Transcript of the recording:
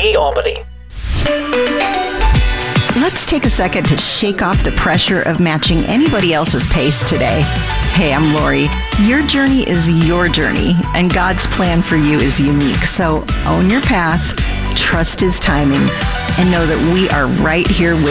Albany. Let's take a second to shake off the pressure of matching anybody else's pace today. Hey, I'm Lori. Your journey is your journey, and God's plan for you is unique. So own your path, trust His timing, and know that we are right here with